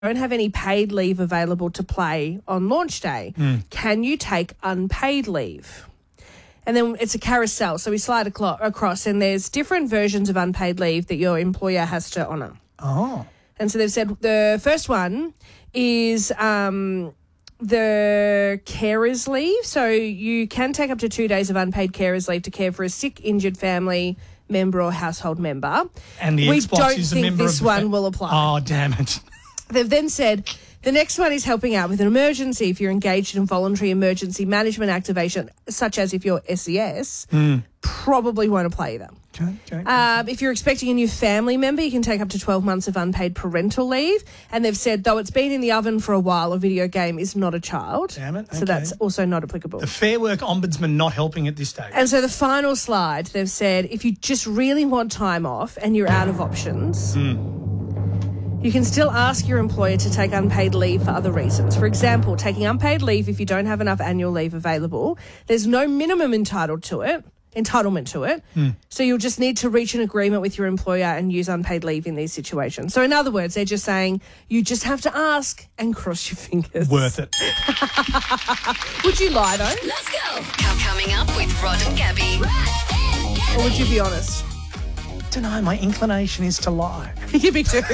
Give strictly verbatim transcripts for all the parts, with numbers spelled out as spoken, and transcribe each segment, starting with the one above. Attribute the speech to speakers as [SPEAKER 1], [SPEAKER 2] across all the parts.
[SPEAKER 1] don't have any paid leave available to play on launch day.
[SPEAKER 2] Mm.
[SPEAKER 1] Can you take unpaid leave? And then it's a carousel, so we slide aclo- across, and there's different versions of unpaid leave that your employer has to honour.
[SPEAKER 2] Oh.
[SPEAKER 1] And so they've said the first one is um, the carer's leave. So you can take up to two days of unpaid carer's leave to care for a sick, injured family member or household member.
[SPEAKER 2] And the
[SPEAKER 1] we
[SPEAKER 2] Xbox
[SPEAKER 1] don't
[SPEAKER 2] is a
[SPEAKER 1] think
[SPEAKER 2] member
[SPEAKER 1] this
[SPEAKER 2] of the
[SPEAKER 1] one
[SPEAKER 2] fa-
[SPEAKER 1] will apply.
[SPEAKER 2] Oh, damn it.
[SPEAKER 1] They've then said the next one is helping out with an emergency if you're engaged in voluntary emergency management activation, such as if you're S E S,
[SPEAKER 2] Mm.
[SPEAKER 1] probably won't apply either.
[SPEAKER 2] Okay, okay.
[SPEAKER 1] Um, if you're expecting a new family member, you can take up to twelve months of unpaid parental leave. And they've said, though it's been in the oven for a while, a video game is not a child.
[SPEAKER 2] Damn it,
[SPEAKER 1] So
[SPEAKER 2] okay.
[SPEAKER 1] that's also not applicable.
[SPEAKER 2] The Fair Work Ombudsman not helping at this stage.
[SPEAKER 1] And so the final slide, they've said, if you just really want time off and you're out of options,
[SPEAKER 2] Mm.
[SPEAKER 1] you can still ask your employer to take unpaid leave for other reasons. For example, taking unpaid leave if you don't have enough annual leave available. There's no minimum entitled to it, entitlement to it.
[SPEAKER 2] Mm.
[SPEAKER 1] So you'll just need to reach an agreement with your employer and use unpaid leave in these situations. So in other words, they're just saying you just have to ask and cross your fingers.
[SPEAKER 2] Worth it.
[SPEAKER 1] Would you lie, though?
[SPEAKER 3] Let's go. Coming up with Rod and Gabby.
[SPEAKER 1] Or would you be honest?
[SPEAKER 2] I don't know. My inclination is to lie.
[SPEAKER 1] You me too.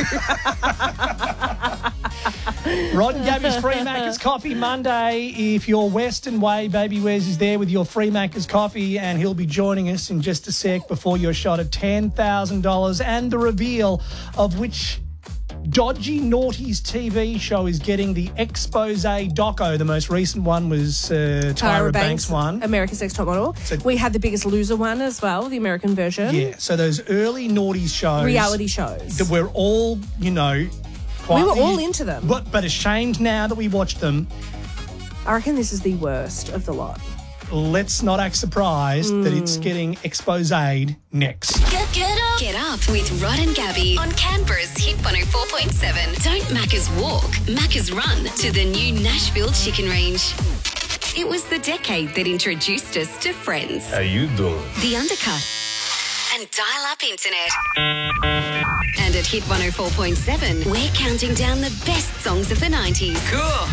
[SPEAKER 2] Rod and Gabby's Free Macca's Coffee Monday. If you're Western Way, Baby Wes is there with your Free Macca's Coffee, and he'll be joining us in just a sec before your shot at ten thousand dollars and the reveal of which dodgy Naughties T V show is getting the expose doco. The most recent one was uh, Tyra, Banks, one.
[SPEAKER 1] America's Next Top Model.
[SPEAKER 2] So-
[SPEAKER 1] we had the Biggest Loser one as well, the American version.
[SPEAKER 2] Yeah, so those early Naughties shows.
[SPEAKER 1] Reality shows.
[SPEAKER 2] That we're all, you know...
[SPEAKER 1] We were
[SPEAKER 2] quietly-
[SPEAKER 1] all into them.
[SPEAKER 2] But, but ashamed now that we watched them.
[SPEAKER 1] I reckon this is the worst of the lot.
[SPEAKER 2] Let's not act surprised that it's getting exposed next.
[SPEAKER 3] Get, get up. Get up with Rod and Gabby on Canberra's Hit one oh four point seven. Don't Macca's walk, Macca's run to the new Nashville Chicken Range. It was the decade that introduced us to Friends,
[SPEAKER 4] How you doing?
[SPEAKER 3] The Undercut, and dial-up internet. And at Hit one oh four point seven, we're counting down the best songs of the nineties.
[SPEAKER 4] Cool.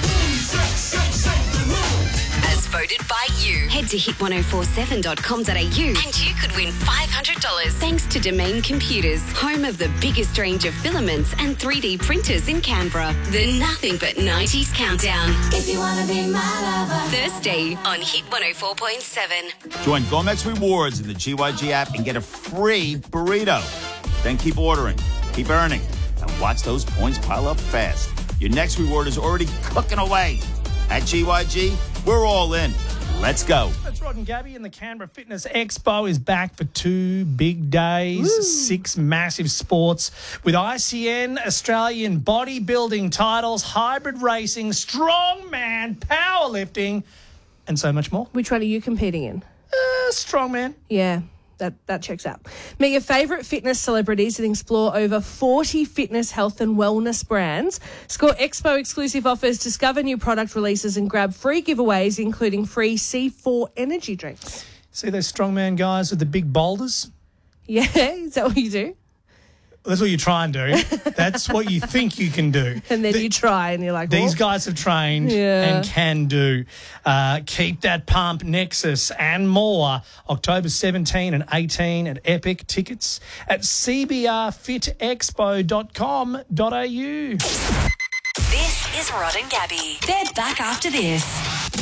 [SPEAKER 3] As voted by you. Head to hit ten forty-seven dot com dot a u and you could win five hundred dollars thanks to Domain Computers, home of the biggest range of filaments and three D printers in Canberra. The Nothing But nineties Countdown. If you want to be my lover. Thursday on Hit one oh four point seven.
[SPEAKER 5] Join Gomex Rewards in the G Y G app and get a free burrito. Then keep ordering, keep earning, and watch those points pile up fast. Your next reward is already cooking away. At G Y G, we're all in. Let's go.
[SPEAKER 2] That's Rod and Gabby, and the Canberra Fitness Expo is back for two big days,
[SPEAKER 1] Woo.
[SPEAKER 2] six massive sports with I C N, Australian bodybuilding titles, hybrid racing, strongman, powerlifting, and so much more.
[SPEAKER 1] Which one are you competing in?
[SPEAKER 2] Uh, strongman.
[SPEAKER 1] Yeah, that, that checks out. Meet your favourite fitness celebrities and explore over forty fitness, health and wellness brands. Score Expo exclusive offers, discover new product releases and grab free giveaways, including free C four energy drinks.
[SPEAKER 2] See those strongman guys with the big boulders?
[SPEAKER 1] Yeah, is that what you do?
[SPEAKER 2] That's what you try and do. That's what you think you can do.
[SPEAKER 1] And then
[SPEAKER 2] The-
[SPEAKER 1] you try and you're like,
[SPEAKER 2] These
[SPEAKER 1] oh.
[SPEAKER 2] guys have trained
[SPEAKER 1] Yeah.
[SPEAKER 2] and can do. Uh, keep that pump, Nexus, and more. October seventeenth and eighteenth at Epic. Tickets at c b r fit expo dot com dot a u.
[SPEAKER 3] This is Rod and Gabby. They're back after this.